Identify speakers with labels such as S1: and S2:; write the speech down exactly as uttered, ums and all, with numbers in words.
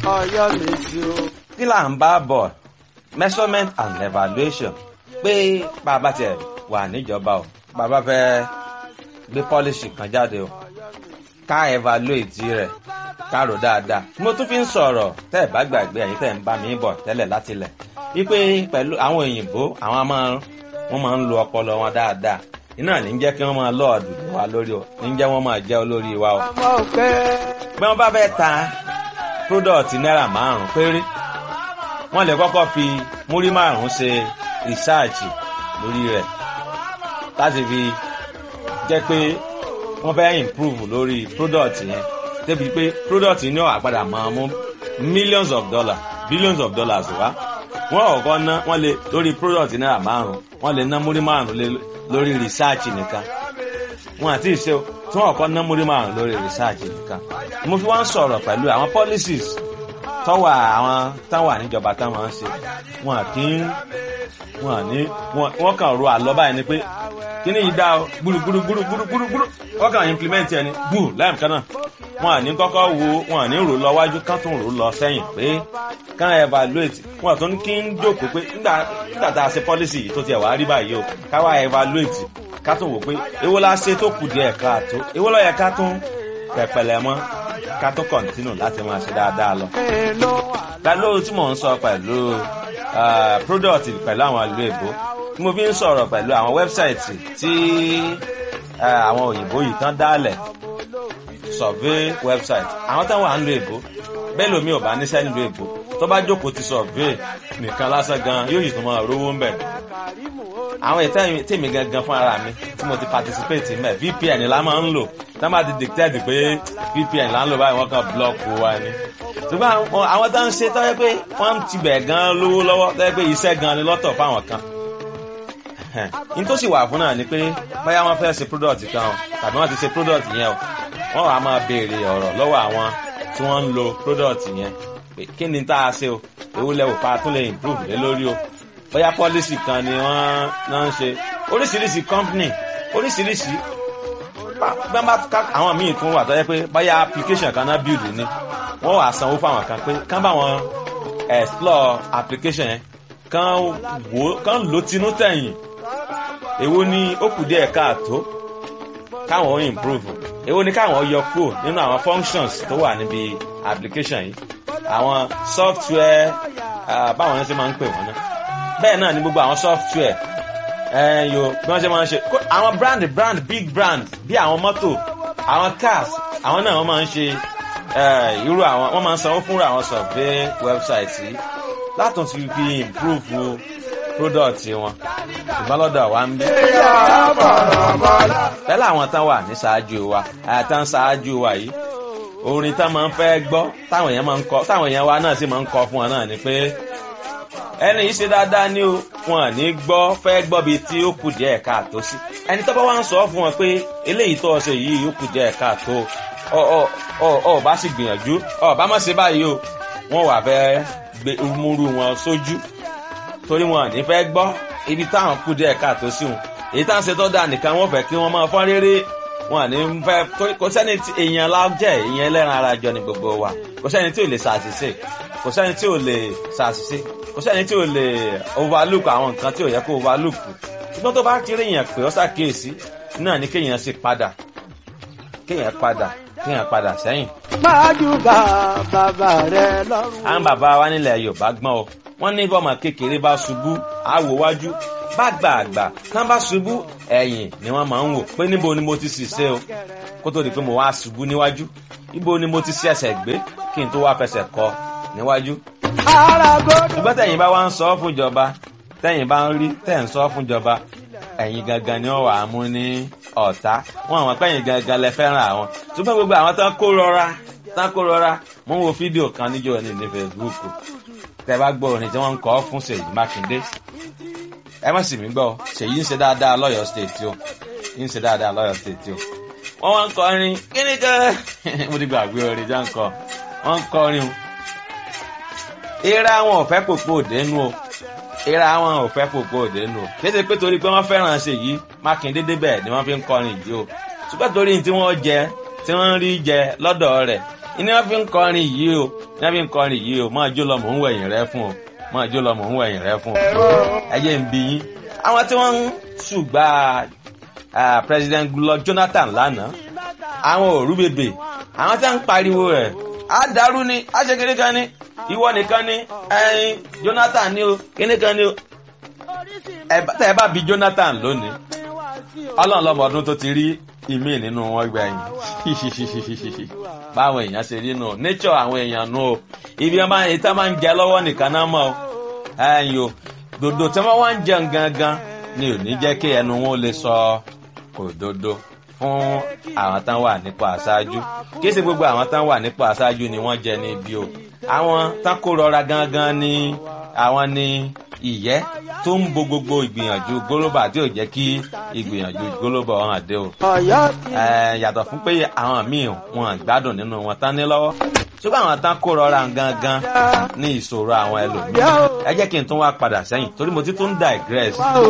S1: Ọ̀yọ́ Mèsì o.
S2: kí là ń bá bọ̀ measurement and evaluation pé bàbá tiẹ̀ wà níjọba o bàbá fẹ́ gbé policy kan jáde o ká evaluate rẹ̀ ká rò dáadáa. mo tún fi ń sọ̀rọ̀ tẹ́ ẹ̀ bá gbàgbé ẹ̀yin tẹ́ ẹ̀ ń bá mi bọ̀ tẹ́lẹ̀ láti lẹ̀ wípé pẹ̀lú àwọn òyìnbó àwọn máa wọ́n máa ń lo ọpọlọ wọn dáadáa iná ní jẹ́ kí wọ́n máa lọ́ọ̀dù wa lórí o ní jẹ́ wọ́n máa jẹ́ olórí wa o. bí wọ́n bá fẹ́ ta product náírà márùn-ún péré wọ́n lè kọ́kọ́ fi múrí márùn-ún ṣe research lórí rẹ̀ láti fi jẹ́ pé wọ́n fẹ́ improve lórí product yẹn débi pé product ní àpadà máa mú millions of dollars billions of dollars wá wọ́n ọ̀gọ́ ná wọ́n lè lórí product náírà márùn-ún wọ́n lè ná múrí márùn-ún lé lórí research nìkan wọn àti ìṣe tí wọn kọ́ ná múrí márùn-ún lórí research nìkan mo fi wá ń sọ̀rọ̀ pẹ̀lú àwọn policies tọ́wọ́ àwọn táwọn níjọba táwọn ń ṣe wọn kì í wọn ní wọn kàn ro àlọ́ báyìí ni pé kíní yìí dá o gbúrúgbúrúgbúrúgbúrú wọn kàn implement ẹni gbù láì kan náà wọn ní kọ́kọ́ wo wọn ní rò lọ wájú kán tún rò lọ sẹ́yìn pé kán evaluate wọn tún kí ń jókòó pé nígbà nígbà tá a ṣe policy yìí tó tiẹ̀ wá rí báyìí o ká wá evaluate ká tún wò pé èwo la ṣe tó kù díẹ̀ káàtó èwo ló yẹ ká tún pẹ̀pẹ̀lẹ̀ mọ́ ká tó continue láti máa ṣe dáadáa lọ. pẹ̀lú tí mò ń sọ pẹ̀lú product pẹ̀lú àwọn ìlú èbó tí mo fi ń sọ̀rọ̀ pẹ̀lú àwọn website tí àwọn òyìnbó yìí tán dálẹ̀ survey website àwọn táwọn à ń lo èbó bẹ́ẹ̀ lómi ò bá níṣẹ́ nílùú èbó tó bá jókòó ti survey nìkan lásán gan yóò yìí tó máa rówó ń bẹ̀. àwọn ètò tèmi gangan fún ara mi tí mo ti participate mẹ́ V P N la máa ń lò tá máa ti dictate pé V P N là ń lò báyìí wọ́n kàn block wa ni. ṣùgbọ́n àwọn tó ń ṣe tó yẹ pé wọ́n ti bẹ̀ gan lówó lọ́wọ́ tó yẹ pé iṣẹ́ gan ni lọ́tọ̀ fáwọn kan. ní tó sì wà fún náà ni pé báyà wọ́n fẹ́ ṣe product kan o tàbí wọ́n ti ṣe product yẹn o wọ́n wàá máa béèrè ọ̀rọ̀ lọ́wọ́ àwọn tí wọ́n ń lo product yẹn pé kí ni tá a ṣe o èwo lẹ́wọ̀ pa tún lè improve lé lórí o bóyá policy kan ni wọ́n náà ń ṣe oríṣiríṣi company oríṣiríṣi bẹ́ẹ̀ àwọn míì tún wà tó yẹ pé bóyá application kan náà build ni wọ́n wàá sanwó fáwọn kan pé kán bá wọn explore application yẹn kán wò kán lò tinú tẹ̀yìn èwo ni ó kù díẹ̀ káàtó káwọn ó improve èwo ni káwọn yọ kúrò nínú àwọn functions tó wà níbi application yìí àwọn software báwọn yẹn ṣe máa ń pè wọ́n náà bẹ́ẹ̀ náà ni gbogbo àwọn software ẹ̀yọ bí wọ́n ṣe máa ń ṣe àwọn brand brand big brand bí àwọn mọ́tò àwọn cars àwọn náà wọ́n máa ń ṣe irú àwọn wọ́n máa ń sanwó fúnra àwọn survey website yìí látún ti fi improve product wọn ìbálòdà wa ń bí. pẹ̀lú àwọn tán wà ní ṣáájú wa àtàn ṣáájú wa yìí orin tán máa ń fẹ́ gbọ́ táwọn èèyàn máa ń kọ táwọn èèyàn wa náà sì máa ń kọ fún wọn náà ni pé ẹni yìí ṣe dáadáa ní o wọn à ní gbọ́ fẹ́ gbọ́ bíi tí ó kù díẹ̀ káàtó sí ẹni tó bá wá ń sọ fún wọn pé eléyìí tó ṣe yìí ó kù díẹ̀ káàtó ọ ọ ọ ọ bá sì gbìyànjú ọ bá má ṣe báyìí o wọn wà fẹ́ gbé múrú wọn sójú torí wọn à ní fẹ́ gbọ́ ibi táwọn kù díẹ̀ káàtó sí wọn èyí tá à ń ṣe tó dáa nìkan wọ́n fẹ́ kí wọ́n máa fọ́n réré wọn à ní fẹ́ torí kò sẹ́ni tí èèyàn lájẹ́ èèyàn ẹlẹ́ran ara jọ ní gbogbo wa kò sẹ́ni tí ò lè ṣàṣìṣe kò sẹ́ni tí ò lè ṣàṣìṣe kò sẹ́ni tí ò lè overlook àwọn nǹkan tí ò yẹ kó overlook ṣùgbọ́n tó bá ti rí èèyàn pé ó ṣàkíyèsí náà ni kéèyàn sì padà kéèyàn padà kéèyàn padà sẹ́yìn.
S1: májúbà bàbá rẹ lọ́rùn.
S2: àwọn bàbá wa nílẹ̀ Yorùbá gbọ́n o wọ́n ní bọ́mọ kékeré bá ṣubú àwò wájú bá gbàgbà tán bá ṣubú ẹ̀yìn ni wọ́n máa ń wò pé níbo ni mo ti sì ṣe o kó tó di pé mo wá ṣubú níwájú ibo ni mo ti ṣe ẹsẹ̀ gbé kí n tó wá fẹsẹ̀ kọ níwájú. ṣùgbọ́n tẹ̀yin bá wá ń sọ fún ìjọba tẹ̀yin bá ń rí tẹ̀ ń sọ fún ìjọba ẹ̀yin gangan ni wọ́n wà á mú ní ọ̀tá wọn àwọn pẹ́yìn gangan lẹ fẹ́ràn àwọn ṣùgbọ́n gbogbo àwọn tán kó rọra tán kó rọra mo ń wo fídíò kan níjọ́ ní ní Facebook tẹ́ bá gbọ́ orin tí wọ́n ń kọ fún Ṣèyí Mákindé ẹ má sì mí gbọ́ Ṣèyí ń ṣe dáadáa lọ́yọ̀ state o ń ṣe dáadáa lọ́yọ̀ state o wọ́n wá ń kọrin kíní kan mo ti gbàgbé orin jẹ́ ń kọ wọ́n ń kọrin o ìra wọn ò fẹ́ pòpò òdenu o ìra wọn ò fẹ́ pòpò òdenu o kéde pé torí pé wọ́n fẹ́ràn Ṣèyí Mákindé débẹ̀ ni wọ́n fi ń kọrin yìí o ṣùgbọ́n torí tí wọ́n jẹ tí wọ́n rí jẹ lọ́dọ̀ rẹ̀ ni wọ́n fi ń kọrin yìí o níbi nǹkan rìn yìí o máa jó lọ mò ń wẹ̀yìn rẹ fún o máa jó lọ mò ń wẹ̀yìn rẹ fún o. ẹ jẹ́ ń bi yín àwọn tí wọ́n ń ṣùgbà president Goodluck Jonathan lánàá àwọn òru bèbè àwọn tí wọ́n ń pariwo rẹ̀ á dàrú ni á ṣe kékeré kan ní ìwọ nìkan ní ẹyin Jonathan ní o kíní kan ní o. tẹ́ ẹ bá bi Jonathan lónìí ọlọ́run lọ́mọ ọdún tó ti rí ìmí nínú wọn gbẹ̀yìn báwọn èèyàn ṣe rí nù nature àwọn èèyàn nù o ibi ọmọ èyí tá máa ń jẹ lọ́wọ́ nìkan náà mọ̀ o ẹ̀yìn o dòdò tí wọ́n wá ń jẹun gangan ni ò ní jẹ́ kí ẹnu wọn lè sọ òdodo fún àwọn tán wà nípò aṣáájú kí ṣe gbogbo àwọn tán wà nípò aṣáájú ni wọ́n jẹ níbi o àwọn tán kó rọra gangan ni àwọn ni ìyẹ́ tó ń bo gbogbo ìgbìyànjú gólóbà tí ò jẹ́ kí ìgbìyànjú gólóbà hàn dé o. yàtọ̀ fún pé àwọn míì wọn gbádùn nínú wọn tán ní lọ́wọ́ ṣùgbọ́n àwọn tán kó rọra gangan ní ìṣòro àwọn ẹlòmíràn. ẹ jẹ́ kí n tún wá padà sẹ́yìn torí mo ti tún digress.